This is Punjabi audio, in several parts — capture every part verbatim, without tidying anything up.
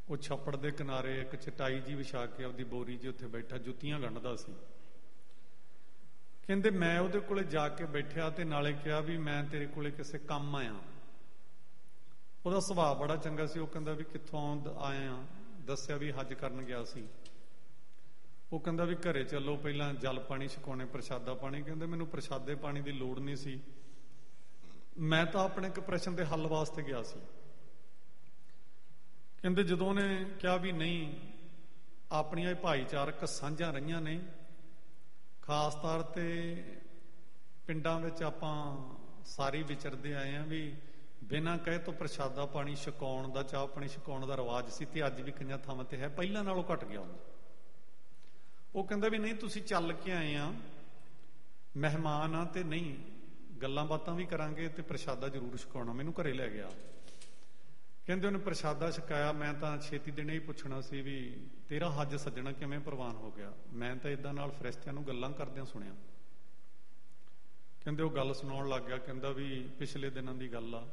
ਉਹ ਛੱਪੜ ਦੇ ਕਿਨਾਰੇ ਇੱਕ ਚਟਾਈ ਜੀ ਵਿਛਾ ਕੇ ਆਪਦੀ ਬੋਰੀ ਜੀ ਉੱਥੇ ਬੈਠਾ ਜੁੱਤੀਆਂ ਗੰਢਦਾ ਸੀ। ਕਹਿੰਦੇ ਮੈਂ ਉਹਦੇ ਕੋਲੇ ਜਾ ਕੇ ਬੈਠਿਆ ਤੇ ਨਾਲੇ ਕਿਹਾ ਵੀ ਮੈਂ ਤੇਰੇ ਕੋਲੇ ਕਿਸੇ ਕੰਮ ਆਇਆ। ਉਹਦਾ ਸੁਭਾਅ ਬੜਾ ਚੰਗਾ ਸੀ। ਉਹ ਕਹਿੰਦਾ ਵੀ ਕਿੱਥੋਂ ਆਏ ਆ? ਦੱਸਿਆ ਵੀ ਹੱਜ ਕਰਨ ਗਿਆ ਸੀ। ਉਹ ਕਹਿੰਦਾ ਵੀ ਘਰੇ ਚੱਲੋ, ਪਹਿਲਾਂ ਜਲ ਪਾਣੀ ਛਕਾਉਣੇ, ਪ੍ਰਸ਼ਾਦਾ ਪਾਣੀ। ਕਹਿੰਦੇ ਮੈਨੂੰ ਪ੍ਰਸ਼ਾਦੇ ਪਾਣੀ ਦੀ ਲੋੜ ਨਹੀਂ ਸੀ, ਮੈਂ ਤਾਂ ਆਪਣੇ ਇੱਕ ਪ੍ਰਸ਼ਨ ਦੇ ਹੱਲ ਵਾਸਤੇ ਗਿਆ ਸੀ। ਕਹਿੰਦੇ ਜਦੋਂ ਉਹਨੇ ਕਿਹਾ ਵੀ ਨਹੀਂ, ਆਪਣੀਆਂ ਭਾਈਚਾਰਕ ਸਾਂਝਾਂ ਰਹੀਆਂ ਨੇ, ਖਾਸ ਤੌਰ ਤੇ ਪਿੰਡਾਂ ਵਿੱਚ ਆਪਾਂ ਸਾਰੇ ਵਿਚਰਦੇ ਆਏ ਆ ਵੀ ਬਿਨਾਂ ਕਹੇ ਤੋਂ ਪ੍ਰਸ਼ਾਦਾ ਪਾਣੀ ਛਕਾਉਣ ਦਾ, ਚਾਹ ਪਾਣੀ ਛਕਾਉਣ ਦਾ ਰਿਵਾਜ ਸੀ ਤੇ ਅੱਜ ਵੀ ਕਈਆਂ ਥਾਵਾਂ ਤੇ ਹੈ, ਪਹਿਲਾਂ ਨਾਲੋਂ ਘਟ ਗਿਆ ਹੁੰਦਾ। ਉਹ ਕਹਿੰਦਾ ਵੀ ਨਹੀਂ, ਤੁਸੀਂ ਚੱਲ ਕੇ ਆਏ ਆ, ਮਹਿਮਾਨ ਆ, ਤੇ ਨਹੀਂ ਗੱਲਾਂ ਬਾਤਾਂ ਵੀ ਕਰਾਂਗੇ ਤੇ ਪ੍ਰਸ਼ਾਦਾ ਜ਼ਰੂਰ ਛਕਾਉਣਾ। ਮੈਨੂੰ ਘਰੇ ਲੈ ਗਿਆ। ਕਹਿੰਦੇ ਉਹਨੇ ਪ੍ਰਸ਼ਾਦਾ ਛਕਾਇਆ। ਮੈਂ ਤਾਂ ਛੇਤੀ ਦਿਨੇ ਹੀ ਪੁੱਛਣਾ ਸੀ ਵੀ ਤੇਰਾ ਹੱਜ ਸੱਜਣਾ ਕਿਵੇਂ ਪ੍ਰਵਾਨ ਹੋ ਗਿਆ? ਮੈਂ ਤਾਂ ਏਦਾਂ ਨਾਲ ਫਰਿਸ਼ਤਿਆਂ ਨੂੰ ਗੱਲਾਂ ਕਰਦਿਆਂ ਸੁਣਿਆ। ਕਹਿੰਦੇ ਉਹ ਗੱਲ ਸੁਣਾਉਣ ਲੱਗ ਗਿਆ। ਕਹਿੰਦਾ ਵੀ ਪਿਛਲੇ ਦਿਨਾਂ ਦੀ ਗੱਲ ਆ,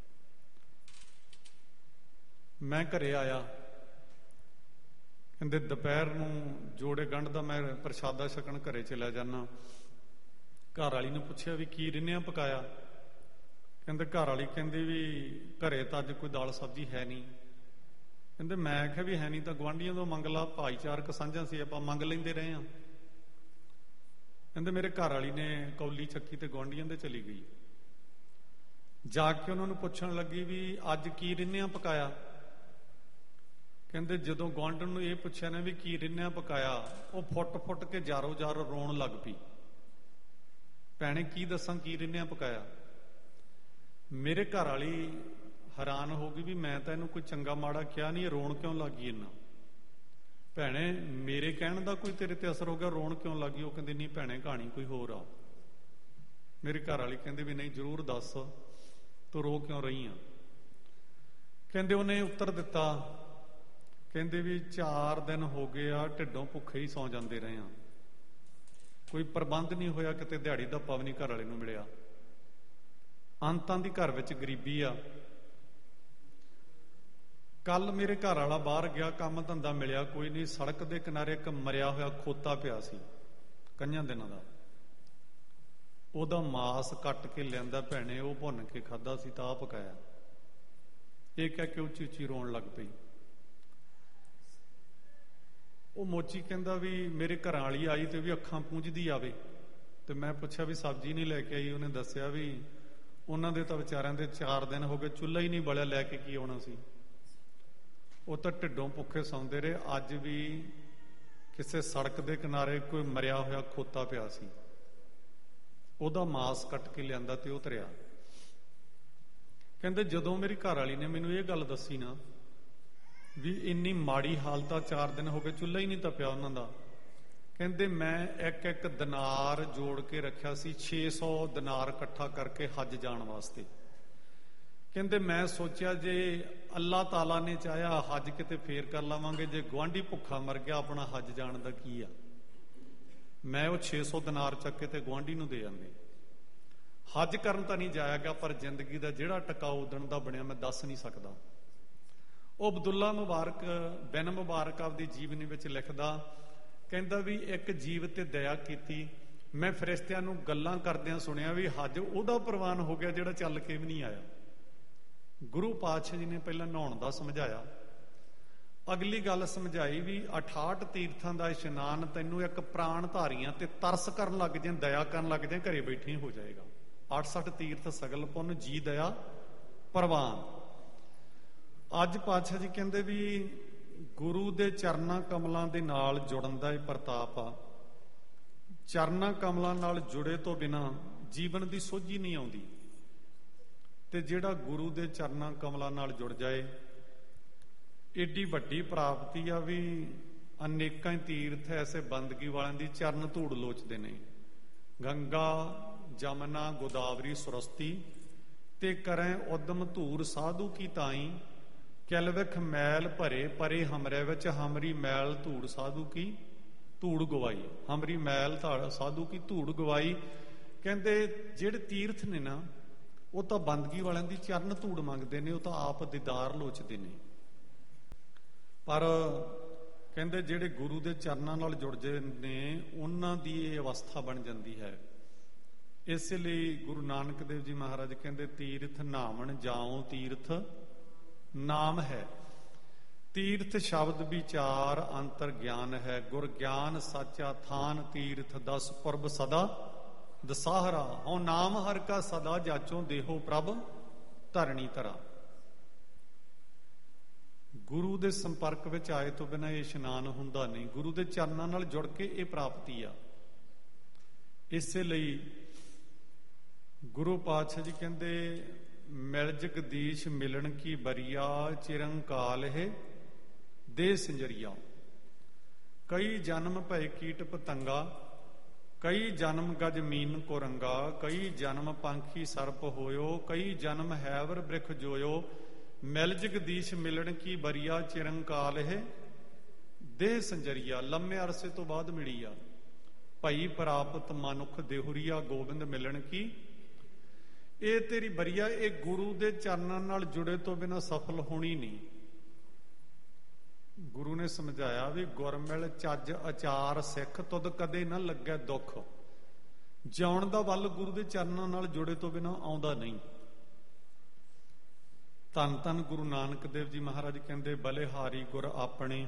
ਮੈਂ ਘਰੇ ਆਇਆ। ਕਹਿੰਦੇ ਦੁਪਹਿਰ ਨੂੰ ਜੋੜੇ ਗੰਢਦਾ ਮੈਂ ਪ੍ਰਸ਼ਾਦਾ ਛਕਣ ਘਰੇ ਚਲਿਆ ਜਾਣਾ। ਘਰ ਵਾਲੀ ਨੂੰ ਪੁੱਛਿਆ ਵੀ ਕੀ ਰਿੰਨਿਆਂ ਪਕਾਇਆ? ਕਹਿੰਦੇ ਘਰ ਵਾਲੀ ਕਹਿੰਦੀ ਵੀ ਘਰੇ ਤਾਂ ਅੱਜ ਕੋਈ ਦਾਲ ਸਬਜ਼ੀ ਹੈ ਨਹੀਂ। ਕਹਿੰਦੇ ਮੈਂ ਆਖਿਆ ਵੀ ਹੈ ਨਹੀਂ ਤਾਂ ਗੁਆਂਢੀਆਂ ਤੋਂ ਮੰਗ ਲਾ, ਭਾਈਚਾਰਕ ਸਾਂਝਾਂ ਸੀ, ਆਪਾਂ ਮੰਗ ਲੈਂਦੇ ਰਹੇ ਹਾਂ। ਕਹਿੰਦੇ ਮੇਰੇ ਘਰ ਵਾਲੀ ਨੇ ਕੌਲੀ ਚੱਕੀ ਤੇ ਗੁਆਂਢੀਆਂ ਦੇ ਚਲੀ ਗਈ। ਜਾ ਕੇ ਉਹਨਾਂ ਨੂੰ ਪੁੱਛਣ ਲੱਗੀ ਵੀ ਅੱਜ ਕੀ ਰਿੰਨਿਆਂ ਪਕਾਇਆ? ਕਹਿੰਦੇ ਜਦੋਂ ਗੁਆਂਢਣ ਨੂੰ ਇਹ ਪੁੱਛਿਆ ਨਾ ਵੀ ਕੀ ਰਿੰਨਿਆਂ ਪਕਾਇਆ, ਉਹ ਫੁੱਟ ਫੁੱਟ ਕੇ ਜਾਰੋ ਜਾਰ ਰੋਣ ਲੱਗ ਪਈ। ਭੈਣੇ ਕੀ ਦੱਸਾਂ ਕੀ ਰਿੰਨਿਆਂ ਪਕਾਇਆ? ਮੇਰੇ ਘਰ ਵਾਲੀ ਹੈਰਾਨ ਹੋ ਗਈ ਵੀ ਮੈਂ ਤਾਂ ਇਹਨੂੰ ਕੋਈ ਚੰਗਾ ਮਾੜਾ ਕਿਹਾ ਨਹੀਂ, ਰੋਣ ਕਿਉਂ ਲੱਗ ਗਈ ਇੰਨਾ? ਭੈਣੇ ਮੇਰੇ ਕਹਿਣ ਦਾ ਕੋਈ ਤੇਰੇ ਤੇ ਅਸਰ ਹੋ ਗਿਆ, ਰੋਣ ਕਿਉਂ ਲੱਗ ਗਈ? ਉਹ ਕਹਿੰਦੀ ਨਹੀਂ ਭੈਣੇ, ਕਹਾਣੀ ਕੋਈ ਹੋਰ ਆ। ਮੇਰੀ ਘਰ ਵਾਲੀ ਕਹਿੰਦੀ ਵੀ ਨਹੀਂ ਜ਼ਰੂਰ ਦੱਸ, ਤੂੰ ਰੋ ਕਿਉਂ ਰਹੀ ਆ? ਕਹਿੰਦੇ ਉਹਨੇ ਉੱਤਰ ਦਿੱਤਾ, ਕਹਿੰਦੇ ਵੀ ਚਾਰ ਦਿਨ ਹੋ ਗਏ ਆ, ਢਿੱਡੋਂ ਭੁੱਖੇ ਹੀ ਸੌਂ ਜਾਂਦੇ ਰਹੇ ਆ, ਕੋਈ ਪ੍ਰਬੰਧ ਨਹੀਂ ਹੋਇਆ, ਕਿਤੇ ਦਿਹਾੜੀ ਦਾ ਪਵ ਨਹੀਂ ਘਰ ਵਾਲੇ ਨੂੰ ਮਿਲਿਆ। ਅੰਤਾਂ ਦੀ ਘਰ ਵਿੱਚ ਗਰੀਬੀ ਆ। ਕੱਲ ਮੇਰੇ ਘਰ ਵਾਲਾ ਬਾਹਰ ਗਿਆ, ਕੰਮ ਧੰਦਾ ਮਿਲਿਆ ਕੋਈ ਨਹੀਂ। ਸੜਕ ਦੇ ਕਿਨਾਰੇ ਇੱਕ ਮਰਿਆ ਹੋਇਆ ਖੋਤਾ ਪਿਆ ਸੀ ਕਈਆਂ ਦਿਨਾਂ ਦਾ, ਉਹਦਾ ਮਾਸ ਕੱਟ ਕੇ ਲਿਆਂਦਾ ਭੈਣੇ, ਉਹ ਭੁੰਨ ਕੇ ਖਾਧਾ ਸੀ ਤਾਂ ਆ ਪਕਾਇਆ। ਇਹ ਕਹਿ ਕੇ ਉੱਚੀ ਉੱਚੀ ਰੋਣ ਲੱਗ ਪਈ। ਉਹ ਮੋਚੀ ਕਹਿੰਦਾ ਵੀ ਮੇਰੇ ਘਰਾਂ ਵਾਲੀ ਆਈ ਤੇ ਵੀ ਅੱਖਾਂ ਪੂੰਝਦੀ ਆਵੇ, ਤੇ ਮੈਂ ਪੁੱਛਿਆ ਵੀ ਸਬਜ਼ੀ ਨਹੀਂ ਲੈ ਕੇ ਆਈ? ਉਹਨੇ ਦੱਸਿਆ ਵੀ ਉਹਨਾਂ ਦੇ ਤਾਂ ਵਿਚਾਰਿਆਂ ਦੇ ਚਾਰ ਦਿਨ ਹੋ ਗਏ, ਚੁੱਲ੍ਹਾ ਹੀ ਨਹੀਂ ਬਲਿਆ, ਲੈ ਕੇ ਕੀ ਆਉਣਾ ਸੀ? ਉਹ ਤਾਂ ਢਿੱਡੋਂ ਭੁੱਖੇ ਸੌਂਦੇ ਰਹੇ। ਅੱਜ ਵੀ ਕਿਸੇ ਸੜਕ ਦੇ ਕਿਨਾਰੇ ਕੋਈ ਮਰਿਆ ਹੋਇਆ ਖੋਤਾ ਪਿਆ ਸੀ, ਉਹਦਾ ਮਾਸ ਕੱਟ ਕੇ ਲਿਆਂਦਾ ਤੇ ਉਹ ਧਰਿਆ। ਕਹਿੰਦੇ ਜਦੋਂ ਮੇਰੀ ਘਰ ਵਾਲੀ ਨੇ ਮੈਨੂੰ ਇਹ ਗੱਲ ਦੱਸੀ ਨਾ ਵੀ ਇੰਨੀ ਮਾੜੀ ਹਾਲਤ ਆ, ਚਾਰ ਦਿਨ ਹੋ ਗਏ ਚੁੱਲ੍ਹਾ ਹੀ ਨਹੀਂ ਤਪਿਆ ਉਹਨਾਂ ਦਾ, ਕਹਿੰਦੇ ਮੈਂ ਇੱਕ ਇੱਕ ਦਿਨਾਰ ਜੋੜ ਕੇ ਰੱਖਿਆ ਸੀ, ਛੇ ਸੌ ਦਿਨਾਰ ਇਕੱਠਾ ਕਰਕੇ ਹੱਜ ਜਾਣ ਵਾਸਤੇ। ਕਹਿੰਦੇ ਮੈਂ ਸੋਚਿਆ ਜੇ ਅੱਲਾਹ ਤਾਲਾ ਨੇ ਚਾਹਿਆ ਹੱਜ ਕਿਤੇ ਫੇਰ ਕਰ ਲਵਾਂਗੇ, ਜੇ ਗੁਆਂਢੀ ਭੁੱਖਾ ਮਰ ਗਿਆ ਆਪਣਾ ਹੱਜ ਜਾਣ ਦਾ ਕੀ ਆ? ਮੈਂ ਉਹ ਛੇ ਸੌ ਦਿਨਾਰ ਚੱਕ ਕੇ ਤੇ ਗੁਆਂਢੀ ਨੂੰ ਦੇ ਜਾਂਦੇ। ਹੱਜ ਕਰਨ ਤਾਂ ਨਹੀਂ ਜਾਇਆ ਗਿਆ, ਪਰ ਜ਼ਿੰਦਗੀ ਦਾ ਜਿਹੜਾ ਟਿਕਾਊ ਉਦਣ ਦਾ ਬਣਿਆ ਮੈਂ ਦੱਸ ਨਹੀਂ ਸਕਦਾ। ਉਹ ਅਬਦੁੱਲਾ ਮੁਬਾਰਕ ਬਿਨ ਮੁਬਾਰਕ ਆਪਦੀ ਜੀਵਨੀ ਵਿੱਚ ਲਿਖਦਾ, ਕਹਿੰਦਾ ਵੀ ਇੱਕ ਜੀਵ ਤੇ ਦਇਆ ਕੀਤੀ। ਮੈਂ ਫਰਿਸ਼ਤਿਆਂ ਨੂੰ ਗੱਲਾਂ ਕਰਦਿਆਂ ਸੁਣਿਆ ਵੀ ਹੱਜ ਉਹਦਾ ਪ੍ਰਵਾਨ ਹੋ ਗਿਆ ਜਿਹੜਾ ਚੱਲ ਕੇ ਵੀ ਨਹੀਂ ਆਇਆ। ਗੁਰੂ ਪਾਤਸ਼ਾਹ ਜੀ ਨੇ ਪਹਿਲਾਂ ਨਹਾਉਣ ਦਾ ਸਮਝਾਇਆ, ਅਗਲੀ ਗੱਲ ਸਮਝਾਈ ਵੀ ਅਠਾਹਠ ਤੀਰਥਾਂ ਦਾ ਇਸ਼ਨਾਨ ਤੈਨੂੰ ਇੱਕ ਪ੍ਰਾਣ ਧਾਰੀਆਂ ਤੇ ਤਰਸ ਕਰਨ ਲੱਗ ਜੇ, ਦਇਆ ਕਰਨ ਲੱਗ ਜੇ, ਘਰੇ ਬੈਠੇ ਹੋ ਜਾਏਗਾ। ਅਠਸਠ ਤੀਰਥ ਸਗਲ ਪੁੰਨ ਜੀ ਦਇਆ ਪ੍ਰਵਾਨ। ਅੱਜ ਪਾਤਸ਼ਾਹ ਜੀ ਕਹਿੰਦੇ ਵੀ ਗੁਰੂ ਦੇ ਚਰਨਾਂ ਕਮਲਾਂ ਦੇ ਨਾਲ ਜੁੜਨ ਦਾ ਇਹ ਪ੍ਰਤਾਪ ਆ। ਚਰਨਾਂ ਕਮਲਾਂ ਨਾਲ ਜੁੜੇ ਤੋਂ ਬਿਨਾਂ ਜੀਵਨ ਦੀ ਸੋਝੀ ਨਹੀਂ ਆਉਂਦੀ, ਤੇ ਜਿਹੜਾ ਗੁਰੂ ਦੇ ਚਰਨਾਂ ਕਮਲਾਂ ਨਾਲ ਜੁੜ ਜਾਏ ਏਡੀ ਵੱਡੀ ਪ੍ਰਾਪਤੀ ਆ ਵੀ ਅਨੇਕਾਂ ਹੀ ਤੀਰਥ ਐਸੇ ਬੰਦਗੀ ਵਾਲਿਆਂ ਦੀ ਚਰਨ ਧੂੜ ਲੋਚਦੇ ਨੇ। ਗੰਗਾ ਜਮਨਾ ਗੋਦਾਵਰੀ ਸੁਰਸਤੀ ਤੇ ਕਰੈ ਉਦਮ ਧੂਰ ਸਾਧੂ ਕੀ ਤਾਈ, ਕਿਲ ਵਿਖ ਮੈਲ ਭਰੇ ਪਰੇ ਹਮਰੇ ਵਿੱਚ, ਹਮਰੀ ਮੈਲ ਧੂੜ ਸਾਧੂ ਕੀ ਧੂੜ ਗਵਾਈ। ਹਮਰੀ ਮੈਲ ਸਾਧੂ ਕੀ ਧੂੜ ਗਵਾਈ। ਕਹਿੰਦੇ ਜਿਹੜੇ ਤੀਰਥ ਨੇ ਨਾ ਉਹ ਤਾਂ ਬੰਦਗੀ ਵਾਲਿਆਂ ਦੀ ਚਰਨ ਧੂੜ ਮੰਗਦੇ ਨੇ, ਉਹ ਤਾਂ ਆਪ ਦੀਦਾਰ ਲੋਚਦੇ ਨੇ। ਪਰ ਕਹਿੰਦੇ ਜਿਹੜੇ ਗੁਰੂ ਦੇ ਚਰਨਾਂ ਨਾਲ ਜੁੜਦੇ ਨੇ ਉਹਨਾਂ ਦੀ ਇਹ ਅਵਸਥਾ ਬਣ ਜਾਂਦੀ ਹੈ। ਇਸੇ ਲਈ ਗੁਰੂ ਨਾਨਕ ਦੇਵ ਜੀ ਮਹਾਰਾਜ ਕਹਿੰਦੇ ਤੀਰਥ ਨਾਵਣ ਜਾਉ ਤੀਰਥ ਨਾਮ ਹੈ। ਤੀਰਥ ਸ਼ਬਦ ਵਿਚਾਰ ਅੰਤਰ ਗਿਆਨ ਹੈ। ਗੁਰ ਗਿਆਨ ਸਾਚਾ ਥਾਨ ਤੀਰਥ ਦਸ ਪੁਰਬ ਸਦਾ ਦਸਾਹਰਾ। ਹਉ ਨਾਮ ਹਰ ਕਾ ਸਦਾ ਜਾਚੋ ਦੇਹੋ ਪ੍ਰਭ ਧਰਣੀ ਧਰਾ। ਗੁਰੂ ਦੇ ਸੰਪਰਕ ਵਿੱਚ ਆਏ ਤੋਂ ਬਿਨਾਂ ਇਹ ਇਸ਼ਨਾਨ ਹੁੰਦਾ ਨਹੀਂ। ਗੁਰੂ ਦੇ ਚਰਨਾਂ ਨਾਲ ਜੁੜ ਕੇ ਇਹ ਪ੍ਰਾਪਤੀ ਆ। ਇਸੇ ਲਈ ਗੁਰੂ ਪਾਤਸ਼ਾਹ ਜੀ ਕਹਿੰਦੇ ਮਿਲ ਜਗਦੀਸ਼ ਮਿਲਣ ਕੀ ਬਰੀਆ ਚਿਰੰਕਾਲ ਹੈ ਦੇ ਸਿੰਜਰੀਆ। ਕਈ ਜਨਮ ਭਏ ਕੀਟ ਪਤੰਗਾ ਕਈ ਜਨਮ ਗਜ ਮੀਨ ਕੋਰੰਗਾ। ਕਈ ਜਨਮ ਪੰਖੀ ਸਰਪ ਹੋਇਓ ਕਈ ਜਨਮ ਹੈਵਰ ਬ੍ਰਿਖ ਜੋਇਓ। ਮਿਲ ਜਗਦੀਸ਼ ਮਿਲਣ ਕੀ ਬਰੀਆ ਚਿਰੰਕਾਲ ਹੈ ਦੇ ਸਿੰਜਰੀਆ। ਲੰਮੇ ਅਰਸੇ ਤੋਂ ਬਾਅਦ ਮਿਲੀ ਆ। ਭਈ ਪ੍ਰਾਪਤ ਮਨੁੱਖ ਦੇਹੁਰੀਆ ਗੋਬਿੰਦ ਮਿਲਣ ਕੀ। ਇਹ ਤੇਰੀ ਬਰੀਆ ਇਹ ਗੁਰੂ ਦੇ ਚਰਨਾਂ ਨਾਲ ਜੁੜੇ ਤੋਂ ਬਿਨਾਂ ਸਫਲ ਹੋਣੀ ਨਹੀਂ। ਗੁਰੂ ਨੇ ਸਮਝਾਇਆ ਵੀ ਗੁਰਮਿਲ ਚੱਜ ਅਚਾਰ ਸਿੱਖ ਤੁਧ ਕਦੇ ਨਾ ਲੱਗੇ ਦੁੱਖ। ਜਿਉਣ ਦਾ ਵੱਲ ਗੁਰੂ ਦੇ ਚਰਨਾਂ ਨਾਲ ਜੁੜੇ ਤੋਂ ਬਿਨਾਂ ਆਉਂਦਾ ਨਹੀਂ। ਧੰਨ ਧੰਨ ਗੁਰੂ ਨਾਨਕ ਦੇਵ ਜੀ ਮਹਾਰਾਜ ਕਹਿੰਦੇ ਬਲਿਹਾਰੀ ਗੁਰ ਆਪਣੇ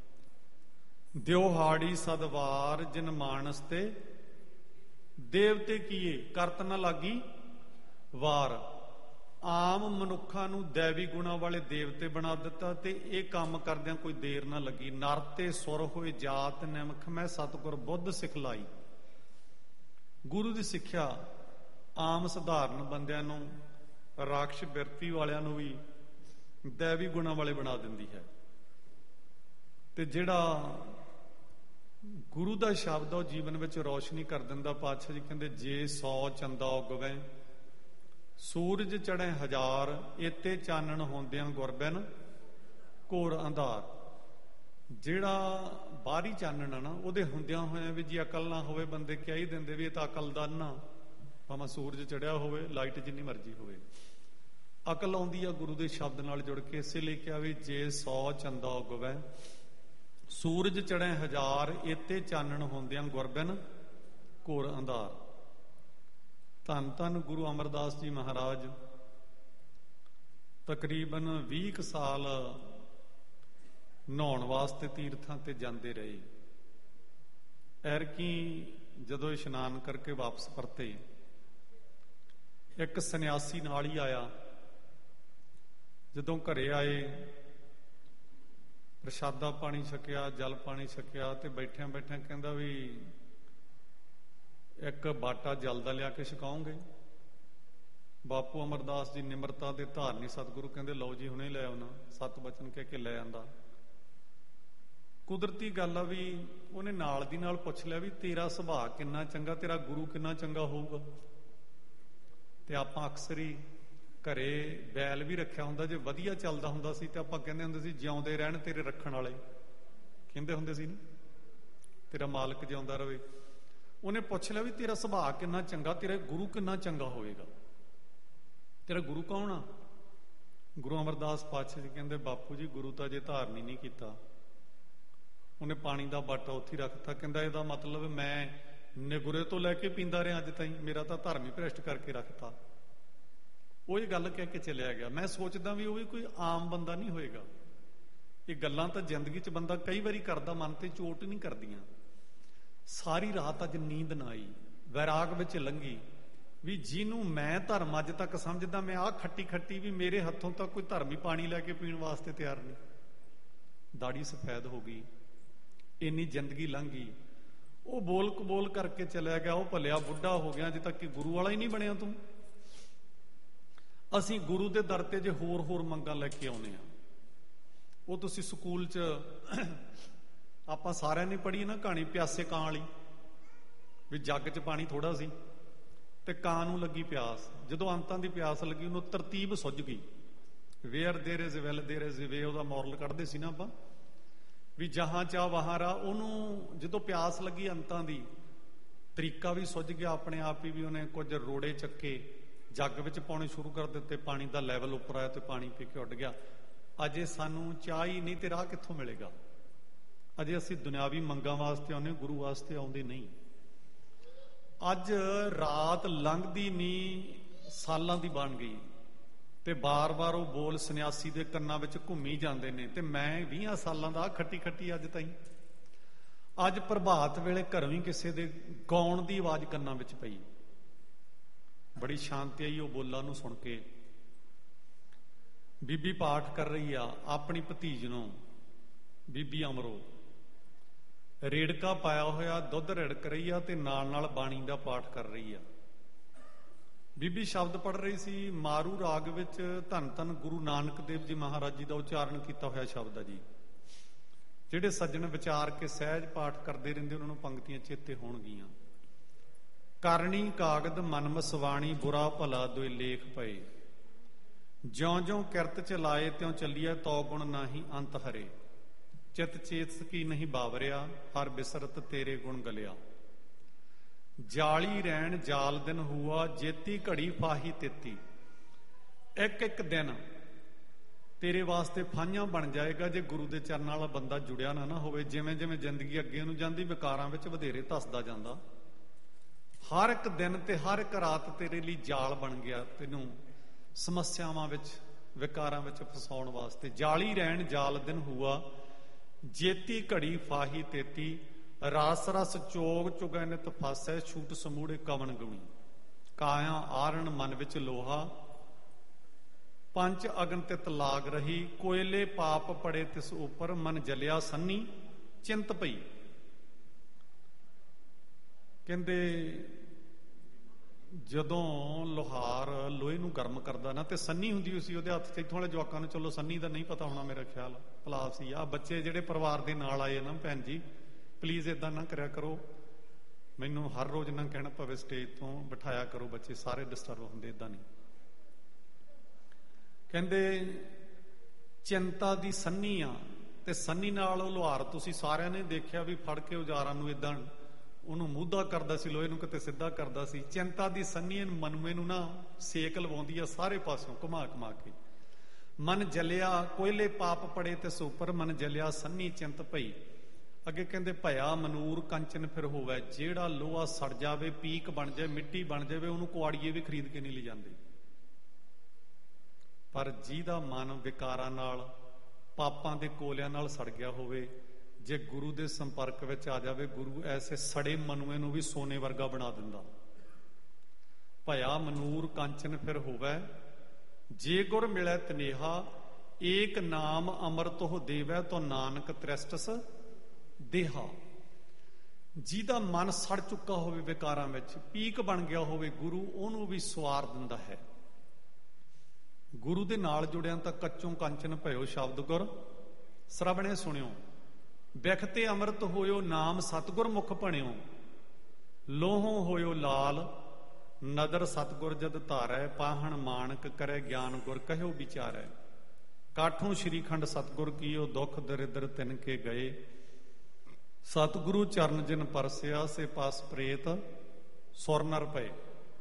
ਦਿਉਹਾੜੀ ਸਦਵਾਰ ਜਿਨ ਮਾਨਸ ਤੇ ਦੇਵਤੇ ਕੀਏ ਕਰਤ ਨਾ ਲਾਗੀ ਵਾਰ। ਆਮ ਮਨੁੱਖਾਂ ਨੂੰ ਦੈਵੀ ਗੁਣਾਂ ਵਾਲੇ ਦੇਵਤੇ ਬਣਾ ਦਿੱਤਾ ਤੇ ਇਹ ਕੰਮ ਕਰਦਿਆਂ ਕੋਈ ਦੇਰ ਨਾ ਲੱਗੀ। ਨਰ ਤੇ ਸੁਰ ਹੋਏ ਜਾਤ ਨਿਮਖ ਮੈਂ ਸਤਿਗੁਰ ਬੁੱਧ ਸਿਖਲਾਈ। ਗੁਰੂ ਦੀ ਸਿੱਖਿਆ ਆਮ ਸਧਾਰਨ ਬੰਦਿਆਂ ਨੂੰ ਰਾਖਸ਼ ਬਿਰਤੀ ਵਾਲਿਆਂ ਨੂੰ ਵੀ ਦੈਵੀ ਗੁਣਾਂ ਵਾਲੇ ਬਣਾ ਦਿੰਦੀ ਹੈ। ਤੇ ਜਿਹੜਾ ਗੁਰੂ ਦਾ ਸ਼ਬਦ ਉਹ ਜੀਵਨ ਵਿੱਚ ਰੌਸ਼ਨੀ ਕਰ ਦਿੰਦਾ। ਪਾਤਸ਼ਾਹ ਜੀ ਕਹਿੰਦੇ ਜੇ ਸੌ ਚੰਦਾ ਉਗਵੇ ਸੂਰਜ ਚੜ੍ਹੇ ਹਜ਼ਾਰ ਏਤੇ ਚਾਨਣ ਹੁੰਦਿਆਂ ਗੁਰਬਿਨ ਘੋਰ ਅੰਧਾਰ। ਜਿਹੜਾ ਬਾਹਰੀ ਚਾਨਣ ਆ ਨਾ ਉਹਦੇ ਹੁੰਦਿਆਂ ਹੋਇਆਂ ਵੀ ਜੀ ਅਕਲ ਨਾ ਹੋਵੇ ਬੰਦੇ ਕਹਿ ਹੀ ਦਿੰਦੇ ਵੀ ਇਹ ਤਾਂ ਅਕਲ ਦਾ ਨਾ। ਭਾਵੇਂ ਸੂਰਜ ਚੜਿਆ ਹੋਵੇ ਲਾਈਟ ਜਿੰਨੀ ਮਰਜ਼ੀ ਹੋਵੇ ਅਕਲ ਆਉਂਦੀ ਆ ਗੁਰੂ ਦੇ ਸ਼ਬਦ ਨਾਲ ਜੁੜ ਕੇ। ਇਸੇ ਲਈ ਕਿਹਾ ਵੀ ਜੇ ਸੌ ਚੰਦਾ ਉਗਵੇ ਸੂਰਜ ਚੜ੍ਹੇ ਹਜ਼ਾਰ ਏਤੇ ਚਾਨਣ ਹੁੰਦਿਆਂ ਗੁਰਬਿਨ ਘੋਰ ਅੰਧਾਰ। ਧੰਨ ਧੰਨ ਗੁਰੂ ਅਮਰਦਾਸ ਜੀ ਮਹਾਰਾਜ ਤਕਰੀਬਨ ਵੀਹ ਕੁ ਸਾਲ ਨਹਾਉਣ ਵਾਸਤੇ ਤੀਰਥਾਂ ਤੇ ਜਾਂਦੇ ਰਹੇ। ਐਰਕੀ ਜਦੋਂ ਇਸ਼ਨਾਨ ਕਰਕੇ ਵਾਪਸ ਪਰਤੇ ਇੱਕ ਸੰਨਿਆਸੀ ਨਾਲ ਹੀ ਆਇਆ। ਜਦੋਂ ਘਰੇ ਆਏ ਪ੍ਰਸ਼ਾਦਾ ਪਾਣੀ ਛਕਿਆ ਜਲ ਪਾਣੀ ਛਕਿਆ ਤੇ ਬੈਠਿਆਂ ਬੈਠਿਆਂ ਕਹਿੰਦਾ ਵੀ ਇੱਕ ਬਾਟਾ ਜਲ ਦਾ ਲਿਆ ਕੇ ਛਕਾਉਂਗੇ। ਬਾਪੂ ਅਮਰਦਾਸ ਜੀ ਨਿਮਰਤਾ ਦੇ ਧਾਰਨੀ ਸਤਿਗੁਰੂ ਕਹਿੰਦੇ ਲਓ ਜੀ ਹੁਣੇ ਲੈ ਆਉਣਾ। ਸਤ ਬਚਨ ਕਹਿ ਕੇ ਲੈ ਆਂਦਾ। ਕੁਦਰਤੀ ਗੱਲ ਆ ਵੀ ਉਹਨੇ ਨਾਲ ਦੀ ਨਾਲ ਪੁੱਛ ਲਿਆ ਵੀ ਤੇਰਾ ਸੁਭਾਅ ਕਿੰਨਾ ਚੰਗਾ ਤੇਰਾ ਗੁਰੂ ਕਿੰਨਾ ਚੰਗਾ ਹੋਊਗਾ। ਤੇ ਆਪਾਂ ਅਕਸਰ ਹੀ ਘਰੇ ਬੈਲ ਵੀ ਰੱਖਿਆ ਹੁੰਦਾ। ਜੇ ਵਧੀਆ ਚੱਲਦਾ ਹੁੰਦਾ ਸੀ ਤੇ ਆਪਾਂ ਕਹਿੰਦੇ ਹੁੰਦੇ ਸੀ ਜਿਉਂਦੇ ਰਹਿਣ ਤੇਰੇ ਰੱਖਣ ਵਾਲੇ ਕਹਿੰਦੇ ਹੁੰਦੇ ਸੀ ਨਾ ਤੇਰਾ ਮਾਲਕ ਜਿਉਂਦਾ ਰਵੇ। ਉਹਨੇ ਪੁੱਛ ਲਿਆ ਵੀ ਤੇਰਾ ਸੁਭਾਅ ਕਿੰਨਾ ਚੰਗਾ ਤੇਰਾ ਗੁਰੂ ਕਿੰਨਾ ਚੰਗਾ ਹੋਵੇਗਾ। ਤੇਰਾ ਗੁਰੂ ਕੌਣ ਆ। ਗੁਰੂ ਅਮਰਦਾਸ ਪਾਤਸ਼ਾਹ ਜੀ ਕਹਿੰਦੇ ਬਾਪੂ ਜੀ ਗੁਰੂ ਤਾਂ ਜੇ ਧਾਰਨ ਹੀ ਨਹੀਂ ਕੀਤਾ। ਉਹਨੇ ਪਾਣੀ ਦਾ ਬਾਟਾ ਉੱਥੇ ਰੱਖਤਾ। ਕਹਿੰਦਾ ਇਹਦਾ ਮਤਲਬ ਮੈਂ ਨਿਗੁਰੇ ਤੋਂ ਲੈ ਕੇ ਪੀਂਦਾ ਰਿਹਾ ਅੱਜ ਤਾਈਂ ਮੇਰਾ ਤਾਂ ਧਰਮ ਹੀ ਭ੍ਰਿਸ਼ਟ ਕਰਕੇ ਰੱਖਤਾ। ਉਹ ਇਹ ਗੱਲ ਕਹਿ ਕੇ ਚਲਿਆ ਗਿਆ। ਮੈਂ ਸੋਚਦਾ ਵੀ ਉਹ ਵੀ ਕੋਈ ਆਮ ਬੰਦਾ ਨਹੀਂ ਹੋਏਗਾ। ਇਹ ਗੱਲਾਂ ਤਾਂ ਜ਼ਿੰਦਗੀ 'ਚ ਬੰਦਾ ਕਈ ਵਾਰੀ ਕਰਦਾ ਮਨ ਤੇ ਚੋਟ ਨਹੀਂ ਕਰਦੀਆਂ। ਸਾਰੀ ਰਾਤ ਅੱਜ ਨੀਂਦ ਨਾ ਆਈ ਵੈਰਾਗ ਵਿੱਚ ਲੰਘੀ ਵੀ ਜਿਹਨੂੰ ਮੈਂ ਧਰਮ ਅੱਜ ਤੱਕ ਸਮਝਦਾ ਮੈਂ ਆਹ ਖੱਟੀ ਖੱਟੀ ਵੀ ਮੇਰੇ ਹੱਥੋਂ ਤਾਂ ਕੋਈ ਧਰਮੀ ਪਾਣੀ ਲੈ ਕੇ ਪੀਣ ਵਾਸਤੇ ਤਿਆਰ ਨਹੀਂ। ਦਾੜੀ ਸਫੈਦ ਹੋ ਗਈ ਇੰਨੀ ਜ਼ਿੰਦਗੀ ਲੰਘ ਗਈ। ਉਹ ਬੋਲ ਕਬੋਲ ਕਰਕੇ ਚਲਿਆ ਗਿਆ। ਉਹ ਭਲਿਆ ਬੁੱਢਾ ਹੋ ਗਿਆ ਅਜੇ ਤੱਕ ਕਿ ਗੁਰੂ ਵਾਲਾ ਹੀ ਨਹੀਂ ਬਣਿਆ ਤੂੰ। ਅਸੀਂ ਗੁਰੂ ਦੇ ਦਰ ਤੇ ਜੇ ਹੋਰ ਹੋਰ ਮੰਗਾਂ ਲੈ ਕੇ ਆਉਨੇ ਆ। ਉਹ ਤੁਸੀਂ ਸਕੂਲ 'ਚ ਆਪਾਂ ਸਾਰਿਆਂ ਨੇ ਪੜ੍ਹੀ ਨਾ ਕਹਾਣੀ ਪਿਆਸੇ ਕਾਂ ਵਾਲੀ ਵੀ ਜੱਗ 'ਚ ਪਾਣੀ ਥੋੜਾ ਸੀ ਤੇ ਕਾਂ ਨੂੰ ਲੱਗੀ ਪਿਆਸ। ਜਦੋਂ ਅੰਤਾਂ ਦੀ ਪਿਆਸ ਲੱਗੀ ਉਹਨੂੰ ਤਰਤੀਬ ਸੁੱਝ ਗਈ। Wear there is will there is ਵੇ ਉਹਦਾ ਮੋਰਲ ਕੱਢਦੇ ਸੀ ਨਾ ਆਪਾਂ ਵੀ ਜਹਾਂ ਚਾਹ ਵਹਾਂ ਰਾ। ਉਹਨੂੰ ਜਦੋਂ ਪਿਆਸ ਲੱਗੀ ਅੰਤਾਂ ਦੀ ਤਰੀਕਾ ਵੀ ਸੁੱਝ ਗਿਆ ਆਪਣੇ ਆਪ ਹੀ ਵੀ ਉਹਨੇ ਕੁਝ ਰੋੜੇ ਚੱਕੇ ਜੱਗ ਵਿੱਚ ਪਾਉਣੇ ਸ਼ੁਰੂ ਕਰ ਦਿੱਤੇ। ਪਾਣੀ ਦਾ ਲੈਵਲ ਉੱਪਰ ਆਇਆ ਤੇ ਪਾਣੀ ਪੀ ਕੇ ਉੱਡ ਗਿਆ। ਅਜੇ ਸਾਨੂੰ ਚਾਹ ਹੀ ਨਹੀਂ ਤੇ ਰਾਹ ਕਿੱਥੋਂ ਮਿਲੇਗਾ। ਅਜੇ ਅਸੀਂ ਦੁਨਿਆਵੀ ਮੰਗਾਂ ਵਾਸਤੇ ਆਉਂਦੇ, ਗੁਰੂ ਵਾਸਤੇ ਆਉਂਦੇ ਨਹੀਂ। ਅੱਜ ਰਾਤ ਲੰਘਦੀ ਨਹੀਂ ਸਾਲਾਂ ਦੀ ਬਣ ਗਈ ਤੇ ਬਾਰ-ਬਾਰ ਉਹ ਬੋਲ ਸੰਨਿਆਸੀ ਦੇ ਕੰਨਾਂ ਵਿੱਚ ਘੁੰਮੀ ਜਾਂਦੇ ਨੇ ਤੇ ਮੈਂ ਵੀਹਾਂ ਸਾਲਾਂ ਦਾ ਖੱਟੀ ਖੱਟੀ ਅੱਜ ਤਾਈਂ। ਅੱਜ ਪ੍ਰਭਾਤ ਵੇਲੇ ਘਰੋਂ ਹੀ ਕਿਸੇ ਦੇ ਗਾਉਣ ਦੀ ਆਵਾਜ਼ ਕੰਨਾਂ ਵਿੱਚ ਪਈ, ਬੜੀ ਸ਼ਾਂਤੀ ਆਈ ਉਹ ਬੋਲਾਂ ਨੂੰ ਸੁਣ ਕੇ। ਬੀਬੀ ਪਾਠ ਕਰ ਰਹੀ ਆ, ਆਪਣੀ ਭਤੀਜ ਨੂੰ, ਬੀਬੀ ਅਮਰੋ, ਰੇੜਕਾ ਪਾਇਆ ਹੋਇਆ ਦੁੱਧ ਰਿੜਕ ਰਹੀ ਆ ਤੇ ਨਾਲ ਨਾਲ ਬਾਣੀ ਦਾ ਪਾਠ ਕਰ ਰਹੀ ਆ। ਬੀਬੀ ਸ਼ਬਦ ਪੜ੍ਹ ਰਹੀ ਸੀ ਮਾਰੂ ਰਾਗ ਵਿੱਚ, ਧੰਨ ਧੰਨ ਗੁਰੂ ਨਾਨਕ ਦੇਵ ਜੀ ਮਹਾਰਾਜ ਜੀ ਦਾ ਉਚਾਰਨ ਕੀਤਾ ਹੋਇਆ ਸ਼ਬਦ ਆ ਜੀ। ਜਿਹੜੇ ਸੱਜਣ ਵਿਚਾਰ ਕੇ ਸਹਿਜ ਪਾਠ ਕਰਦੇ ਰਹਿੰਦੇ ਉਹਨਾਂ ਨੂੰ ਪੰਕਤੀਆਂ ਚੇਤੇ ਹੋਣਗੀਆਂ। ਕਰਨੀ ਕਾਗਦ ਮਨ ਮਸਵਾਣੀ, ਬੁਰਾ ਭਲਾ ਦੋਇ ਲੇਖ ਪਏ, ਜਿਉਂ ਜਿਉਂ ਕਿਰਤ ਚਲਾਏ ਤਿਉਂ ਚੱਲੀਐ, ਤਉ ਗੁਣ ਨਾਹੀ ਅੰਤ ਹਰੇ, ਚਿਤ ਚੇਤਸ ਕੀ ਨਹੀਂ ਬਾਵਰਿਆ, ਹਰ ਬਿਸਰਤ ਤੇਰੇ ਗੁਣ ਗਲਿਆ। ਜਾਲੀ ਰਹਿਣ ਜਾਲ ਦਿਨ ਹੂਆ, ਜੇਤੀ ਘੜੀ ਫਾਹੀ ਤੇਤੀ। ਇੱਕ ਇੱਕ ਦਿਨ ਤੇਰੇ ਵਾਸਤੇ ਫਾਹੀਆਂ ਬਣ ਜਾਏਗਾ ਜੇ ਗੁਰੂ ਦੇ ਚਰਨਾਂ ਵਾਲਾ ਬੰਦਾ ਜੁੜਿਆ ਨਾ ਨਾ ਹੋਵੇ। ਜਿਵੇਂ ਜਿਵੇਂ ਜ਼ਿੰਦਗੀ ਅੱਗੇ ਨੂੰ ਜਾਂਦੀ ਵਿਕਾਰਾਂ ਵਿੱਚ ਵਧੇਰੇ ਧੱਸਦਾ ਜਾਂਦਾ। ਹਰ ਇੱਕ ਦਿਨ ਤੇ ਹਰ ਇੱਕ ਰਾਤ ਤੇਰੇ ਲਈ ਜਾਲ ਬਣ ਗਿਆ, ਤੈਨੂੰ ਸਮੱਸਿਆਵਾਂ ਵਿੱਚ ਵਿਕਾਰਾਂ ਵਿੱਚ ਫਸਾਉਣ ਵਾਸਤੇ। ਜਾਲੀ ਰਹਿਣ ਜਾਲ ਦਿਨ ਹੂਆ, ਜੇਤੀ ਘੜੀ ਫਾਹੀ ਤੇਤੀ। ਰਸ ਰਸ ਚੋਗ ਚੁਗੈ ਨਿਤ ਫਾਸੈ, ਛੂਟ ਸਮੂੜੇ ਕਵਨ ਗੁਣੀ। ਕਾਇਆ ਆਰਣ ਮਨ ਵਿੱਚ ਲੋਹਾ, ਪੰਜ ਅਗਨ ਤਿਤ ਲਾਗ ਰਹੀ। ਕੋਇਲੇ ਪਾਪ ਪੜੇ ਤਿਸ ਉਪਰ, ਮਨ ਜਲਿਆ ਸੰਨੀ ਚਿੰਤ ਪਈ। ਕਹਿੰਦੇ ਜਦੋਂ ਲੋਹਾਰ ਲੋਹੇ ਨੂੰ ਗਰਮ ਕਰਦਾ ਨਾ ਤੇ ਸੰਨੀ ਹੁੰਦੀ ਸੀ ਉਹਦੇ ਹੱਥ 'ਚ। ਇੱਥੋਂ ਵਾਲੇ ਜਵਾਕਾਂ ਨੂੰ ਚਲੋ ਸੰਨੀ ਦਾ ਨਹੀਂ ਪਤਾ ਹੋਣਾ, ਮੇਰਾ ਖਿਆਲ ਭਲਾ ਸੀ। ਆ ਬੱਚੇ ਜਿਹੜੇ ਪਰਿਵਾਰ ਦੇ ਨਾਲ ਆਏ ਨਾ ਭੈਣ ਜੀ, ਪਲੀਜ਼ ਏਦਾਂ ਨਾ ਕਰਿਆ ਕਰੋ, ਮੈਨੂੰ ਹਰ ਰੋਜ਼ ਨਾ ਕਹਿਣਾ ਪਵੇ ਸਟੇਜ ਤੋਂ, ਬਿਠਾਇਆ ਕਰੋ ਬੱਚੇ, ਸਾਰੇ ਡਿਸਟਰਬ ਹੁੰਦੇ, ਏਦਾਂ ਨਹੀਂ। ਕਹਿੰਦੇ ਚਿੰਤਾ ਦੀ ਸੰਨੀ ਆ ਤੇ ਸੰਨੀ ਨਾਲ ਉਹ ਲੋਹਾਰ ਤੁਸੀਂ ਸਾਰਿਆਂ ਨੇ ਦੇਖਿਆ ਵੀ ਫੜ ਕੇ ਔਜ਼ਾਰਾਂ ਨੂੰ ਏਦਾਂ ਉਹਨੂੰ ਮੂਧਾ ਕਰਦਾ ਸੀ, ਲੋਹੇ ਨੂੰ ਕਿਤੇ ਸਿੱਧਾ ਕਰਦਾ ਸੀ। ਚਿੰਤਾ ਦੀ ਸੰਨੀ ਮਨਵੇਂ ਨੂੰ ਨਾ ਸੇਕ ਲਵਾਉਂਦੀ ਆ ਸਾਰੇ ਪਾਸਿਓਂ ਘੁਮਾ ਘੁਮਾ ਕੇ। ਮਨ ਜਲਿਆ ਕੋਇਲੇ ਪਾਪ ਪੜੇ ਤੇ ਸੋਪਰ, ਮਨ ਜਲਿਆ ਸੰਨੀ ਚਿੰਤ ਪਈ। ਅੱਗੇ ਕਹਿੰਦੇ ਭਇਆ ਮਨੂਰ ਕੰਚਨ ਫਿਰ ਹੋਵੇ, ਜਿਹੜਾ ਲੋਹਾ ਸੜ ਜਾਵੇ, ਪੀਕ ਬਣ ਜਾਵੇ, ਮਿੱਟੀ ਬਣ ਜਾਵੇ, ਉਹਨੂੰ ਕੁਆੜੀਏ ਵੀ ਖਰੀਦ ਕੇ ਨਹੀਂ ਲੈ ਜਾਂਦੇ। ਪਰ ਜਿਹਦਾ ਮਨ ਵਿਕਾਰਾਂ ਨਾਲ, ਪਾਪਾਂ ਦੇ ਕੋਲਿਆਂ ਨਾਲ ਸੜ ਗਿਆ ਹੋਵੇ, ਜੇ ਗੁਰੂ ਦੇ ਸੰਪਰਕ ਵਿੱਚ ਆ ਜਾਵੇ, ਗੁਰੂ ਐਸੇ ਸੜੇ ਮਨੂਏ ਨੂੰ ਵੀ ਸੋਨੇ ਵਰਗਾ ਬਣਾ ਦਿੰਦਾ। ਭਇਆ ਮਨੂਰ ਕੰਚਨ ਫਿਰ ਹੋਵੇ, ਜੇ ਗੁਰ ਮਿਲੈ ਤਨੇਹਾ। ਏਕ ਨਾਮ ਅੰਮ੍ਰਿਤ ਹੋ ਦੇਵੈ, ਤੋ ਨਾਨਕ ਤ੍ਰਿਸ਼ਟਸ ਦੇਹਾ। ਜਿਹਦਾ ਮਨ ਸੜ ਚੁੱਕਾ ਹੋਵੇ ਵਿਕਾਰਾਂ ਵਿੱਚ, ਪੀਕ ਬਣ ਗਿਆ ਹੋਵੇ, ਗੁਰੂ ਉਹਨੂੰ ਵੀ ਸਵਾਰ ਦਿੰਦਾ ਹੈ। ਗੁਰੂ ਦੇ ਨਾਲ ਜੁੜਿਆਂ ਤਾਂ ਕੱਚੋਂ ਕੰਚਨ ਭਇਓ ਸ਼ਬਦ ਗੁਰ ਸਰਵਣੇ ਸੁਣਿਓ। ਬਿਖਤੇ ਅੰਮ੍ਰਿਤ ਹੋਇਓ, ਨਾਮ ਸਤਿਗੁਰ ਮੁਖ ਭਣਿਓ। ਲੋਹੋਂ ਹੋਇਓ ਲਾਲ, ਨਦਰ ਸਤਿਗੁਰ ਜਦ ਧਾਰੈ। ਪਾਹਣ ਮਾਣਕ ਕਰੈ, ਗਿਆਨ ਗੁਰ ਕਹਿਓ ਵਿਚਾਰੈ। ਕਾਠੋਂ ਸ਼੍ਰੀਖੰਡ ਸਤਿਗੁਰ ਕੀਓ, ਦੁਖ ਦਰਿਦਰ ਤਿਨ ਕੇ ਗਏ। ਸਤਿਗੁਰੂ ਚਰਨ ਜਿਨ ਪਰਸਿਆ, ਸੇ ਪਾਸ ਪ੍ਰੇਤ ਸੁਰ ਨਰ ਪਏ।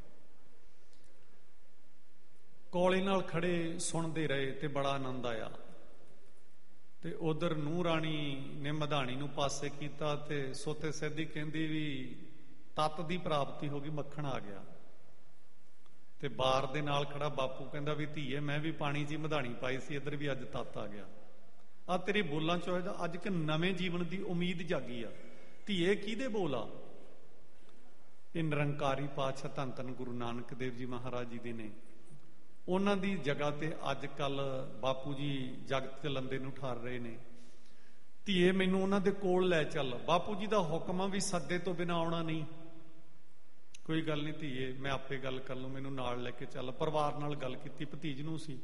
ਕੋਲੇ ਨਾਲ ਖੜੇ ਸੁਣਦੇ ਰਹੇ ਤੇ ਬੜਾ ਆਨੰਦ ਆਇਆ। ਤੇ ਉਧਰ ਨੂੰਹ ਰਾਣੀ ਨੇ ਮਧਾਣੀ ਨੂੰ ਪਾਸੇ ਕੀਤਾ ਤੇ ਸੋਤੇ ਸਿੱਧੀ ਕਹਿੰਦੀ ਵੀ ਤੱਤ ਦੀ ਪ੍ਰਾਪਤੀ ਹੋ ਗਈ, ਮੱਖਣ ਆ ਗਿਆ। ਤੇ ਬਾਰ ਦੇ ਨਾਲ ਖੜਾ ਬਾਪੂ ਕਹਿੰਦਾ ਵੀ ਧੀਏ ਮੈਂ ਵੀ ਪਾਣੀ 'ਚ ਮਧਾਣੀ ਪਾਈ ਸੀ, ਇੱਧਰ ਵੀ ਅੱਜ ਤੱਤ ਆ ਗਿਆ। ਆ ਤੇਰੀ ਬੋਲਾਂ 'ਚ ਅੱਜ ਇੱਕ ਨਵੇਂ ਜੀਵਨ ਦੀ ਉਮੀਦ ਜਾਗੀ ਆ। ਧੀਏ ਕਿਹਦੇ ਬੋਲ ਆ? ਇਹ ਨਿਰੰਕਾਰੀ ਪਾਤਸ਼ਾਹ ਧੰਨ ਧੰਨ ਗੁਰੂ ਨਾਨਕ ਦੇਵ ਜੀ ਮਹਾਰਾਜ ਜੀ ਦੇ ਨੇ। ਉਹਨਾਂ ਦੀ ਜਗ੍ਹਾ ਤੇ ਅੱਜ ਕੱਲ ਬਾਪੂ ਜੀ ਜਗਤ ਚਲੰਦੇ ਨੂੰ ਠਾਰ ਰਹੇ ਨੇ। ਧੀਏ ਮੈਨੂੰ ਉਹਨਾਂ ਦੇ ਕੋਲ ਲੈ ਚੱਲ। ਬਾਪੂ ਜੀ ਦਾ ਹੁਕਮ ਆ ਵੀ ਸੱਦੇ ਤੋਂ ਬਿਨਾਂ ਆਉਣਾ ਨਹੀਂ। ਕੋਈ ਗੱਲ ਨਹੀਂ ਧੀਏ, ਮੈਂ ਆਪੇ ਗੱਲ ਕਰ ਲੂੰ, ਮੈਨੂੰ ਨਾਲ ਲੈ ਕੇ ਚੱਲ। ਪਰਿਵਾਰ ਨਾਲ ਗੱਲ ਕੀਤੀ, ਭਤੀਜ ਨੂੰ ਸੀ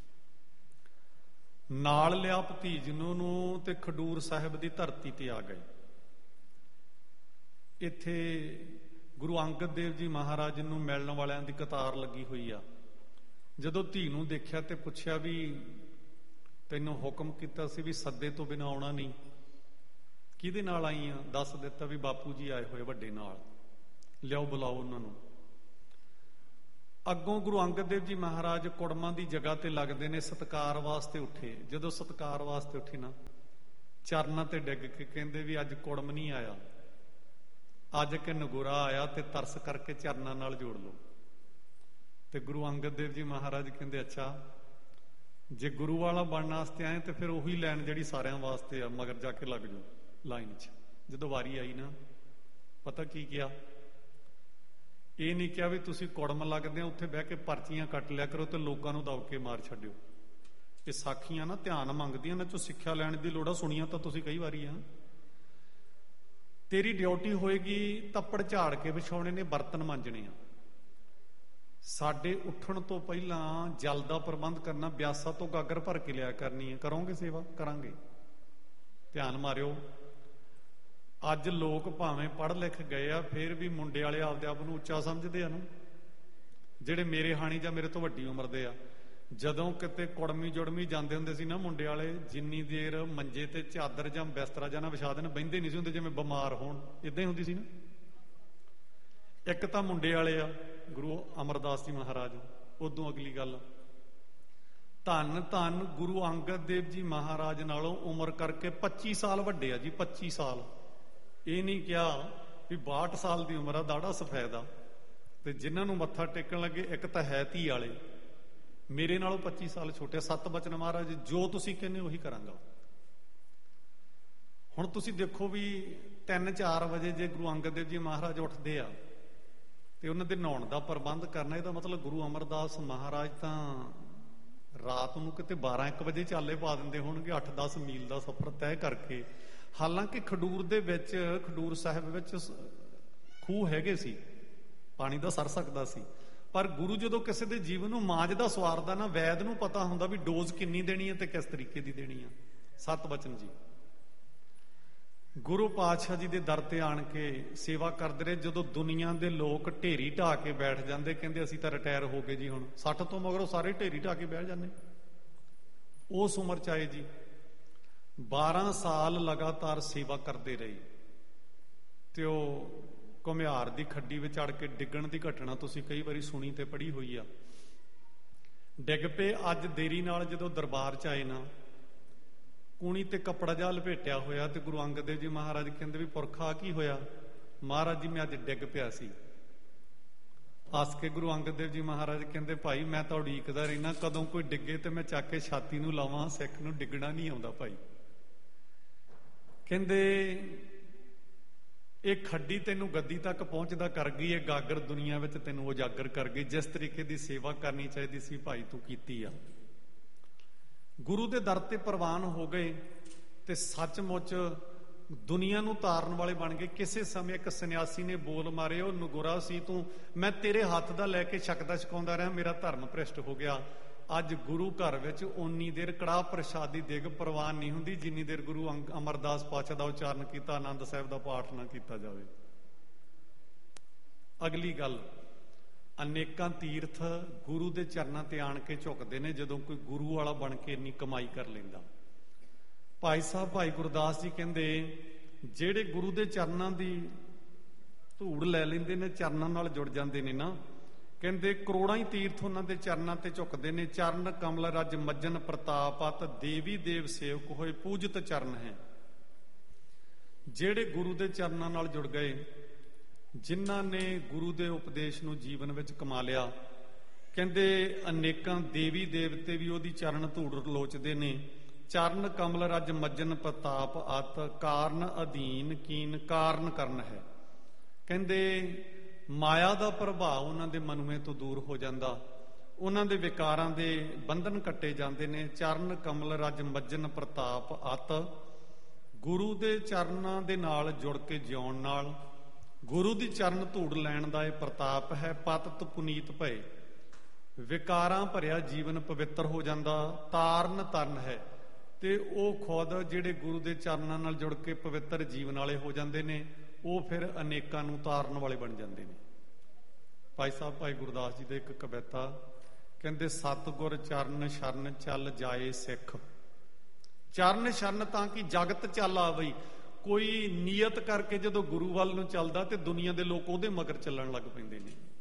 ਨਾਲ ਲਿਆ, ਭਤੀਜ ਨੂੰ ਨੂੰ ਤੇ ਖਡੂਰ ਸਾਹਿਬ ਦੀ ਧਰਤੀ ਤੇ ਆ ਗਏ। ਇੱਥੇ ਗੁਰੂ ਅੰਗਦ ਦੇਵ ਜੀ ਮਹਾਰਾਜ ਨੂੰ ਮਿਲਣ ਵਾਲਿਆਂ ਦੀ ਕਤਾਰ ਲੱਗੀ ਹੋਈ ਆ। ਜਦੋਂ ਧੀ ਨੂੰ ਦੇਖਿਆ ਤੇ ਪੁੱਛਿਆ ਵੀ ਤੈਨੂੰ ਹੁਕਮ ਕੀਤਾ ਸੀ ਵੀ ਸੱਦੇ ਤੋਂ ਬਿਨਾਂ ਆਉਣਾ ਨਹੀਂ, ਕਿਹਦੇ ਨਾਲ ਆਈ ਆ? ਦੱਸ ਦਿੱਤਾ ਵੀ ਬਾਪੂ ਜੀ ਆਏ ਹੋਏ ਵੱਡੇ ਨਾਲ, ਲਿਆਓ ਬੁਲਾਓ ਉਹਨਾਂ ਨੂੰ। ਅੱਗੋਂ ਗੁਰੂ ਅੰਗਦ ਦੇਵ ਜੀ ਮਹਾਰਾਜ ਕੁੜਮਾਂ ਦੀ ਜਗ੍ਹਾ ਤੇ ਲੱਗਦੇ ਨੇ, ਸਤਿਕਾਰ ਵਾਸਤੇ ਉੱਠੇ। ਜਦੋਂ ਸਤਿਕਾਰ ਵਾਸਤੇ ਉੱਠੇ ਨਾ, ਚਰਨਾਂ ਤੇ ਡਿੱਗ ਕੇ ਕਹਿੰਦੇ ਵੀ ਅੱਜ ਕੁੜਮ ਨਹੀਂ ਆਇਆ, ਅੱਜ ਕਿ ਨਗੁਰਾ ਆਇਆ, ਤੇ ਤਰਸ ਕਰਕੇ ਚਰਨਾਂ ਨਾਲ ਜੋੜ ਲਓ। ਤੇ ਗੁਰੂ ਅੰਗਦ ਦੇਵ ਜੀ ਮਹਾਰਾਜ ਕਹਿੰਦੇ ਅੱਛਾ, ਜੇ ਗੁਰੂ ਵਾਲਾ ਬਣਨ ਵਾਸਤੇ ਆਏ ਤੇ ਫਿਰ ਉਹੀ ਲਾਈਨ ਜਿਹੜੀ ਸਾਰਿਆਂ ਵਾਸਤੇ ਆ, ਮਗਰ ਜਾ ਕੇ ਲੱਗ ਜਾਓ ਲਾਈਨ 'ਚ। ਜਦੋਂ ਵਾਰੀ ਆਈ ਨਾ, ਪਤਾ ਕੀ ਕਿਹਾ? ਇਹ ਨਹੀਂ ਕਿਹਾ ਵੀ ਤੁਸੀਂ ਕੁੜਮ ਲੱਗਦੇ ਆ ਉੱਥੇ ਬਹਿ ਕੇ ਪਰਚੀਆਂ ਕੱਟ ਲਿਆ ਕਰੋ ਤੇ ਲੋਕਾਂ ਨੂੰ ਦਬਕੇ ਮਾਰ ਛੱਡਿਓ। ਇਹ ਸਾਖੀਆਂ ਨਾ ਧਿਆਨ ਮੰਗਦੀਆਂ, ਇਹਨਾਂ ਚੋਂ ਸਿੱਖਿਆ ਲੈਣ ਦੀ ਲੋੜ ਆ। ਸੁਣੀਆਂ ਤਾਂ ਤੁਸੀਂ ਕਈ ਵਾਰੀ ਆ। ਤੇਰੀ ਡਿਊਟੀ ਹੋਏਗੀ ਤੱਪੜ ਝਾੜ ਕੇ ਵਿਛਾਉਣੇ ਨੇ, ਬਰਤਨ ਮਾਂਜਣੇ ਆ। ਸਾਡੇ ਉੱਠਣ ਤੋਂ ਪਹਿਲਾਂ ਜਲ ਦਾ ਪ੍ਰਬੰਧ ਕਰਨਾ, ਬਿਆਸਾ ਤੋਂ ਗਾਗਰ ਭਰ ਕੇ ਲਿਆ ਕਰਨੀ ਹੈ। ਕਰੋਗੇ ਸੇਵਾ? ਕਰਾਂਗੇ। ਧਿਆਨ ਮਾਰਿਓ। ਅੱਜ ਲੋਕ ਭਾਵੇਂ ਪੜ੍ਹ ਲਿਖ ਗਏ ਆ, ਫਿਰ ਵੀ ਮੁੰਡੇ ਵਾਲੇ ਆਪਦੇ ਆਪ ਨੂੰ ਉੱਚਾ ਸਮਝਦੇ ਆ ਨਾ, ਜਿਹੜੇ ਮੇਰੇ ਹਾਣੀ ਜਾਂ ਮੇਰੇ ਤੋਂ ਵੱਡੀ ਉਮਰ ਦੇ ਆ। ਜਦੋਂ ਕਿਤੇ ਕੁੜਮੀ ਜੁੜਮੀ ਜਾਂਦੇ ਹੁੰਦੇ ਸੀ ਨਾ ਮੁੰਡੇ ਵਾਲੇ, ਜਿੰਨੀ ਦੇਰ ਮੰਜੇ ਤੇ ਚਾਦਰ ਜਾਂ ਬਿਸਤਰਾ ਜਾਂ ਨਾ ਵਿਛਾ ਦੇਣ, ਬਹਿੰਦੇ ਨਹੀਂ ਸੀ ਹੁੰਦੇ, ਜਿਵੇਂ ਬਿਮਾਰ ਹੋਣ, ਏਦਾਂ ਹੀ ਹੁੰਦੀ ਸੀ ਨਾ। ਇੱਕ ਤਾਂ ਮੁੰਡੇ ਵਾਲੇ ਆ ਗੁਰੂ ਅਮਰਦਾਸ ਜੀ ਮਹਾਰਾਜ, ਉਦੋਂ ਅਗਲੀ ਗੱਲ ਧੰਨ ਧੰਨ ਗੁਰੂ ਅੰਗਦ ਦੇਵ ਜੀ ਮਹਾਰਾਜ ਨਾਲੋਂ ਉਮਰ ਕਰਕੇ ਪੱਚੀ ਸਾਲ ਵੱਡੇ ਆ ਜੀ, ਪੱਚੀ ਸਾਲ। ਇਹ ਨਹੀਂ ਕਿਹਾ ਵੀ ਬਾਹਠ ਸਾਲ ਦੀ ਉਮਰ ਆ, ਦਾੜਾ ਸਫੈਦ ਆ। ਤੇ ਜਿਨ੍ਹਾਂ ਨੂੰ ਮੱਥਾ ਟੇਕਣ ਲੱਗੇ, ਇੱਕ ਤਾਂ ਹੈ ਧੀ ਵਾਲੇ, ਮੇਰੇ ਨਾਲੋਂ ਪੱਚੀ ਸਾਲ ਛੋਟੇ। ਸੱਤ ਬਚਨ ਮਹਾਰਾਜ, ਜੋ ਤੁਸੀਂ ਕਹਿੰਦੇ ਉਹੀ ਕਰਾਂਗਾ। ਹੁਣ ਤੁਸੀਂ ਦੇਖੋ ਵੀ ਤਿੰਨ ਚਾਰ ਵਜੇ ਜੇ ਗੁਰੂ ਅੰਗਦ ਦੇਵ ਜੀ ਮਹਾਰਾਜ ਉੱਠਦੇ ਆ ਤੇ ਉਹਨਾਂ ਦੇ ਨਹਾਉਣ ਦਾ ਪ੍ਰਬੰਧ ਕਰਨਾ, ਇਹਦਾ ਮਤਲਬ ਗੁਰੂ ਅਮਰਦਾਸ ਮਹਾਰਾਜ ਤਾਂ ਰਾਤ ਨੂੰ ਕਿਤੇ ਬਾਰਾਂ ਇੱਕ ਵਜੇ ਚਾਲੇ ਪਾ ਦਿੰਦੇ ਹੋਣਗੇ, ਅੱਠ ਦਸ ਮੀਲ ਦਾ ਸਫ਼ਰ ਤੈਅ ਕਰਕੇ। ਹਾਲਾਂਕਿ ਖਡੂਰ ਦੇ ਵਿੱਚ, ਖਡੂਰ ਸਾਹਿਬ ਵਿੱਚ ਖੂਹ ਹੈਗੇ ਸੀ, ਪਾਣੀ ਦਾ ਸਰ ਸਕਦਾ ਸੀ, ਪਰ ਗੁਰੂ ਜਦੋਂ ਕਿਸੇ ਦੇ ਜੀਵਨ ਨੂੰ ਮਾਂਜਦਾ ਸਵਾਰਦਾ ਨਾ, ਵੈਦ ਨੂੰ ਪਤਾ ਹੁੰਦਾ ਵੀ ਡੋਜ਼ ਕਿੰਨੀ ਦੇਣੀ ਹੈ ਤੇ ਕਿਸ ਤਰੀਕੇ ਦੀ ਦੇਣੀ ਆ। ਸਤ ਬਚਨ ਜੀ ਗੁਰੂ ਪਾਤਸ਼ਾਹ ਜੀ ਦੇ ਦਰ ਤੇ ਆਣ ਕੇ ਸੇਵਾ ਕਰਦੇ ਰਹੇ। ਜਦੋਂ ਦੁਨੀਆ ਦੇ ਲੋਕ ਢੇਰੀ ਢਾ ਕੇ ਬੈਠ ਜਾਂਦੇ, ਕਹਿੰਦੇ ਅਸੀਂ ਤਾਂ ਰਿਟਾਇਰ ਹੋ ਗਏ ਜੀ, ਹੁਣ ਸੱਠ ਤੋਂ ਮਗਰੋਂ ਸਾਰੇ ਢੇਰੀ ਢਾ ਕੇ ਬੈਠ ਜਾਂਦੇ। ਉਸ ਉਮਰ ਚ ਆਏ ਜੀ, ਬਾਰਾਂ ਸਾਲ ਲਗਾਤਾਰ ਸੇਵਾ ਕਰਦੇ ਰਹੇ। ਤੇ ਉਹ ਘੁਮਿਆਰ ਦੀ ਖੱਡੀ ਵਿੱਚ ਅੜ ਕੇ ਡਿੱਗਣ ਦੀ ਘਟਨਾ ਤੁਸੀਂ ਕਈ ਵਾਰੀ ਸੁਣੀ ਤੇ ਪੜ੍ਹੀ ਹੋਈ ਆ। ਡਿੱਗ ਪਏ। ਅੱਜ ਦੇਰੀ ਨਾਲ ਜਦੋਂ ਦਰਬਾਰ ਚ ਆਏ ਨਾ, ਕੂਣੀ ਤੇ ਕੱਪੜਾ ਜਿਹਾ ਲਪੇਟਿਆ ਹੋਇਆ, ਤੇ ਗੁਰੂ ਅੰਗਦ ਦੇਵ ਜੀ ਮਹਾਰਾਜ ਕਹਿੰਦੇ ਵੀ ਪੁਰਖਾ ਕੀ ਹੋਇਆ? ਮਹਾਰਾਜ ਜੀ ਮੈਂ ਅੱਜ ਡਿੱਗ ਪਿਆ ਸੀ। ਹੱਸ ਕੇ ਗੁਰੂ ਅੰਗਦ ਦੇਵ ਜੀ ਮਹਾਰਾਜ ਕਹਿੰਦੇ ਭਾਈ ਮੈਂ ਤਾਂ ਉਡੀਕਦਾ ਰਹਿਣਾ ਕਦੋਂ ਕੋਈ ਡਿੱਗੇ ਤੇ ਮੈਂ ਚੱਕ ਕੇ ਛਾਤੀ ਨੂੰ ਲਾਵਾਂ, ਸਿੱਖ ਨੂੰ ਡਿੱਗਣਾ ਨਹੀਂ ਆਉਂਦਾ ਭਾਈ। ਕਹਿੰਦੇ ਇਹ ਖੱਡੀ ਤੈਨੂੰ ਗੱਦੀ ਤੱਕ ਪਹੁੰਚਦਾ ਕਰ ਗਈ, ਇਹ ਗਾਗਰ ਦੁਨੀਆ ਵਿੱਚ ਤੈਨੂੰ ਉਜਾਗਰ ਕਰ ਗਈ। ਜਿਸ ਤਰੀਕੇ ਦੀ ਸੇਵਾ ਕਰਨੀ ਚਾਹੀਦੀ ਸੀ ਭਾਈ ਤੂੰ ਕੀਤੀ ਆ। ਗੁਰੂ ਦੇ ਦਰ ਤੇ ਪ੍ਰਵਾਨ ਹੋ ਗਏ ਤੇ ਸੱਚਮੁੱਚ ਦੁਨੀਆ ਨੂੰ ਤਾਰਨ ਵਾਲੇ ਬਣ ਗਏ। ਕਿਸੇ ਸਮੇਂ ਇੱਕ ਸੰਨਿਆਸੀ ਨੇ ਬੋਲ ਮਾਰੇ, ਉਹ ਨਗੁਰਾ ਸੀ ਤੂੰ, ਮੈਂ ਤੇਰੇ ਹੱਥ ਦਾ ਲੈ ਕੇ ਛਕਦਾ ਛਕਾਉਂਦਾ ਰਿਹਾ, ਮੇਰਾ ਧਰਮ ਭ੍ਰਿਸ਼ਟ ਹੋ ਗਿਆ। ਅੱਜ ਗੁਰੂ ਘਰ ਵਿੱਚ ਓਨੀ ਦੇਰ ਕੜਾਹ ਪ੍ਰਸ਼ਾਦ ਦੀ ਦਿਗ ਪ੍ਰਵਾਨ ਨਹੀਂ ਹੁੰਦੀ ਜਿੰਨੀ ਦੇਰ ਗੁਰੂ ਅਮਰਦਾਸ ਪਾਤਸ਼ਾਹ ਦਾ ਉਚਾਰਨ ਕੀਤਾ, ਆਨੰਦ ਸਾਹਿਬ ਦਾ ਪਾਠ ਨਾ ਕੀਤਾ ਜਾਵੇ। ਅਗਲੀ ਗੱਲ, ਅਨੇਕਾਂ ਤੀਰਥ ਗੁਰੂ ਦੇ ਚਰਨਾਂ ਤੇ ਆਣ ਕੇ ਝੁਕਦੇ ਨੇ ਜਦੋਂ ਕੋਈ ਗੁਰੂ ਵਾਲਾ ਬਣ ਕੇ ਇੰਨੀ ਕਮਾਈ ਕਰ ਲੈਂਦਾ। ਭਾਈ ਸਾਹਿਬ ਭਾਈ ਗੁਰਦਾਸ ਜੀ ਕਹਿੰਦੇ ਜਿਹੜੇ ਗੁਰੂ ਦੇ ਚਰਨਾਂ ਦੀ ਧੂੜ ਲੈ ਲੈਂਦੇ ਨੇ, ਚਰਨਾਂ ਨਾਲ ਜੁੜ ਜਾਂਦੇ ਨੇ ਨਾ, ਕਹਿੰਦੇ ਕਰੋੜਾਂ ਹੀ ਤੀਰਥ ਉਹਨਾਂ ਦੇ ਚਰਨਾਂ ਤੇ ਝੁਕਦੇ ਨੇ। ਚਰਨ ਕਮਲ ਰਜ ਮੱਜਨ ਪ੍ਰਤਾਪਤ, ਦੇਵੀ ਦੇਵ ਸੇਵਕ ਹੋਏ ਪੂਜਤ ਚਰਨ ਹੈ। ਜਿਹੜੇ ਗੁਰੂ ਦੇ ਚਰਨਾਂ ਨਾਲ ਜੁੜ ਗਏ, ਜਿਨ੍ਹਾਂ ਨੇ ਗੁਰੂ ਦੇ ਉਪਦੇਸ਼ ਨੂੰ ਜੀਵਨ ਵਿੱਚ ਕਮਾ ਲਿਆ, ਕਹਿੰਦੇ ਅਨੇਕਾਂ ਦੇਵੀ ਦੇਵਤੇ ਵੀ ਉਹਦੀ ਚਰਨ ਧੂੜ ਲੋਚਦੇ ਨੇ। ਚਰਨ ਕਮਲ ਰਜ ਮੱਜਨ ਪ੍ਰਤਾਪ ਅਤ, ਕਾਰਨ ਅਧੀਨ ਕੀਨ ਕਾਰਨ ਕਰਨ ਹੈ। ਕਹਿੰਦੇ ਮਾਇਆ ਦਾ ਪ੍ਰਭਾਵ ਉਹਨਾਂ ਦੇ ਮਨੁਏ ਤੋਂ ਦੂਰ ਹੋ ਜਾਂਦਾ, ਉਹਨਾਂ ਦੇ ਵਿਕਾਰਾਂ ਦੇ ਬੰਧਨ ਕੱਟੇ ਜਾਂਦੇ ਨੇ। ਚਰਨ ਕਮਲ ਰਜ ਮੱਜਨ ਪ੍ਰਤਾਪ ਅਤ, ਗੁਰੂ ਦੇ ਚਰਨਾਂ ਦੇ ਨਾਲ ਜੁੜ ਕੇ ਜਿਉਣ ਨਾਲ, ਗੁਰੂ ਦੀ ਚਰਨ ਧੂੜ ਲੈਣ ਦਾ ਇਹ ਪ੍ਰਤਾਪ ਹੈ। ਪਤਿਤ ਪੁਨੀਤ ਭਏ, ਵਿਕਾਰਾਂ ਭਰਿਆ ਜੀਵਨ ਪਵਿੱਤਰ ਹੋ ਜਾਂਦਾ। ਤਾਰਨ ਤਰਨ ਹੈ, ਤੇ ਉਹ ਖੁਦ ਜਿਹੜੇ ਗੁਰੂ ਦੇ ਚਰਨਾਂ ਨਾਲ ਜੁੜ ਕੇ ਪਵਿੱਤਰ ਜੀਵਨ ਵਾਲੇ ਹੋ ਜਾਂਦੇ ਨੇ, ਉਹ ਫਿਰ ਅਨੇਕਾਂ ਨੂੰ ਤਾਰਨ ਵਾਲੇ ਬਣ ਜਾਂਦੇ ਨੇ। ਭਾਈ ਸਾਹਿਬ ਭਾਈ ਗੁਰਦਾਸ ਜੀ ਦੇ ਇੱਕ ਕਵਿਤਾ, ਕਹਿੰਦੇ ਸਤਿਗੁਰ ਚਰਨ ਸ਼ਰਨ ਚੱਲ ਜਾਏ ਸਿੱਖ। ਚਰਨ ਸ਼ਰਨ ਤਾਂ ਕਿ ਜਗਤ ਚੱਲ ਆਵਈ। ਕੋਈ ਨੀਅਤ ਕਰਕੇ ਜਦੋਂ ਗੁਰੂ ਵੱਲ ਨੂੰ ਚੱਲਦਾ ਤੇ ਦੁਨੀਆ ਦੇ ਲੋਕ ਉਹਦੇ ਮਗਰ ਚੱਲਣ ਲੱਗ ਪੈਂਦੇ ਨੇ।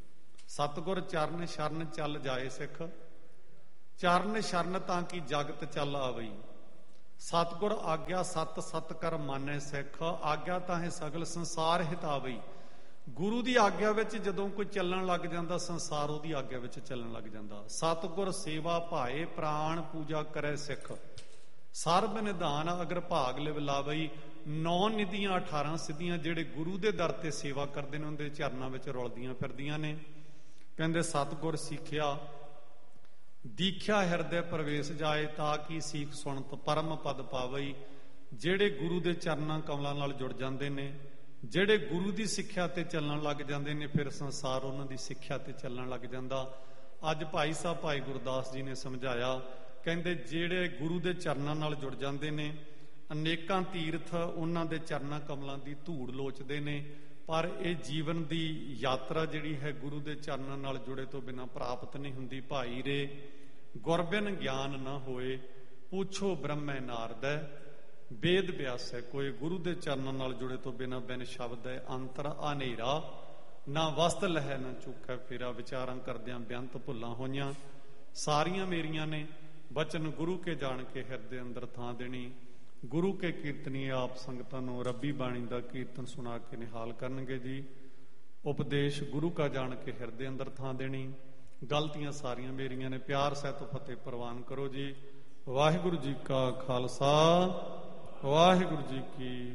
ਸਤਿਗੁਰ ਚਰਨ ਸ਼ਰਨ ਚੱਲ ਜਾਏ ਸਿੱਖ, ਚਰਨ ਸ਼ਰਨ ਤਾਂ ਕਿ ਜਗਤ ਚੱਲ ਆਵਈ। ਸਤਿਗੁਰ ਆਗਿਆ ਸਤ ਸਤ ਕਰ ਮਾਨੈ ਸਿੱਖ, ਆਗਿਆ ਤਾਂ ਹੈ ਸਗਲ ਸੰਸਾਰ ਹਿਤਾਵਈ। ਗੁਰੂ ਦੀ ਆਗਿਆ ਵਿੱਚ ਜਦੋਂ ਕੋਈ ਚੱਲਣ ਲੱਗ ਜਾਂਦਾ, ਸੰਸਾਰ ਉਹਦੀ ਆਗਿਆ ਵਿੱਚ ਚੱਲਣ ਲੱਗ ਜਾਂਦਾ। ਸਤਿਗੁਰ ਸੇਵਾ ਭਾਏ ਪ੍ਰਾਣ ਪੂਜਾ ਕਰੇ ਸਿੱਖ, ਸਰਬ ਨਿਧਾਨ ਅਗਰ ਭਾਗ ਲਿਵ ਲਾਵਈ। ਨੌ ਨਿਧੀਆਂ ਅਠਾਰਾਂ ਸਿੱਧੀਆਂ ਜਿਹੜੇ ਗੁਰੂ ਦੇ ਦਰ ਤੇ ਸੇਵਾ ਕਰਦੇ ਨੇ, ਉਹਦੇ ਚਰਨਾਂ ਵਿੱਚ ਰੁਲਦੀਆਂ ਫਿਰਦੀਆਂ ਨੇ। ਕਹਿੰਦੇ ਸਤਿਗੁਰ ਸਿੱਖਿਆ ਦੀਖਿਆ ਹਿਰਦੇ ਪ੍ਰਵੇਸ਼ ਜਾਏ, ਤਾਂ ਕਿ ਸੀਖ ਸੁਣਤ ਪਰਮ ਪਦ ਪਾਵਈ। ਜਿਹੜੇ ਗੁਰੂ ਦੇ ਚਰਨਾਂ ਕਮਲਾਂ ਨਾਲ ਜੁੜ ਜਾਂਦੇ ਨੇ, ਜਿਹੜੇ ਗੁਰੂ ਦੀ ਸਿੱਖਿਆ ਤੇ ਚੱਲਣ ਲੱਗ ਜਾਂਦੇ ਨੇ, ਫਿਰ ਸੰਸਾਰ ਉਹਨਾਂ ਦੀ ਸਿੱਖਿਆ ਤੇ ਚੱਲਣ ਲੱਗ ਜਾਂਦਾ। ਅੱਜ ਭਾਈ ਸਾਹਿਬ ਭਾਈ ਗੁਰਦਾਸ ਜੀ ਨੇ ਸਮਝਾਇਆ, ਕਹਿੰਦੇ ਜਿਹੜੇ ਗੁਰੂ ਦੇ ਚਰਨਾਂ ਨਾਲ ਜੁੜ ਜਾਂਦੇ ਨੇ, ਅਨੇਕਾਂ ਤੀਰਥ ਉਹਨਾਂ ਦੇ ਚਰਨਾਂ ਕਮਲਾਂ ਦੀ ਧੂੜ ਲੋਚਦੇ ਨੇ, ਪਰ ਇਹ ਜੀਵਨ ਦੀ ਯਾਤਰਾ ਜਿਹੜੀ ਹੈ ਗੁਰੂ ਦੇ ਚਰਨਾਂ ਨਾਲ ਜੁੜੇ ਤੋਂ ਬਿਨਾਂ ਪ੍ਰਾਪਤ ਨਹੀਂ ਹੁੰਦੀ। ਭਾਈ ਰੇ ਗੁਰਬਿਨ ਗਿਆਨ ਨਾ ਹੋਏ, ਪੁੱਛੋ ਬ੍ਰਹਮੈ ਨਾਰਦੈ, ਵੇਦ ਵਿਆਸੈ ਕੋਈ। ਗੁਰੂ ਦੇ ਚਰਨਾਂ ਨਾਲ ਜੁੜੇ ਤੋਂ ਬਿਨਾਂ ਬਿਨ ਸ਼ਬਦ ਹੈ ਅੰਤਰ ਹਨੇਰਾ, ਨਾ ਵਸਤ ਲਹੈ ਨਾ ਚੁੱਕੈ ਫੇਰਾ। ਵਿਚਾਰਾਂ ਕਰਦਿਆਂ ਬੇਅੰਤ ਭੁੱਲਾਂ ਹੋਈਆਂ ਸਾਰੀਆਂ ਮੇਰੀਆਂ ਨੇ, ਬਚਨ ਗੁਰੂ ਕੇ ਜਾਣ ਕੇ ਹਿਰਦੇ ਅੰਦਰ ਥਾਂ ਦੇਣੀ। ਗੁਰੂ ਕੇ ਕੀਰਤਨੀ ਆਪ ਸੰਗਤਾਂ ਨੂੰ ਰੱਬੀ ਬਾਣੀ ਦਾ ਕੀਰਤਨ ਸੁਣਾ ਕੇ ਨਿਹਾਲ ਕਰਨਗੇ ਜੀ। ਉਪਦੇਸ਼ ਗੁਰੂ ਕਾ ਜਾਣ ਕੇ ਹਿਰਦੇ ਅੰਦਰ ਥਾਂ ਦੇਣੀ। ਗਲਤੀਆਂ ਸਾਰੀਆਂ ਮੇਰੀਆਂ ਨੇ, ਪਿਆਰ ਸਹਿਤ ਫਤਿਹ ਪ੍ਰਵਾਨ ਕਰੋ ਜੀ। ਵਾਹਿਗੁਰੂ ਜੀ ਕਾ ਖਾਲਸਾ, ਵਾਹਿਗੁਰੂ ਜੀ ਕੀ